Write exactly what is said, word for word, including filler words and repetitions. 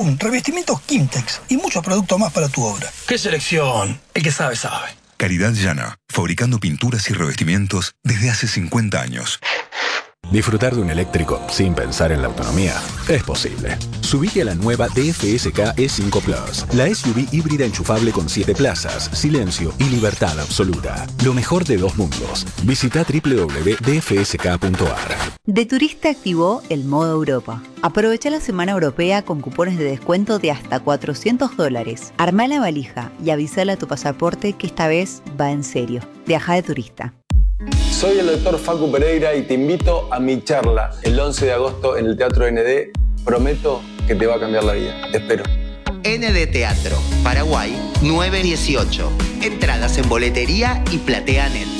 Beton, revestimientos Quimtex y muchos productos más para tu obra. ¡Qué selección! El que sabe, sabe. Caridad Llana, fabricando pinturas y revestimientos desde hace cincuenta años. Disfrutar de un eléctrico sin pensar en la autonomía es posible. Subite a la nueva D F S K E cinco Plus, la S U V híbrida enchufable con siete plazas, silencio y libertad absoluta. Lo mejor de dos mundos. Visita doble u doble u doble u punto d f s k punto a r. De Turista activó el modo Europa. Aprovecha la semana europea con cupones de descuento de hasta cuatrocientos dólares. Armá la valija y avísale a tu pasaporte que esta vez va en serio. Viaja de turista. Soy el doctor Facu Pereira y te invito a mi charla el once de agosto en el Teatro N D. Prometo que te va a cambiar la vida. Te espero. N D Teatro, Paraguay nueve dieciocho. Entradas en boletería y PlateaNet.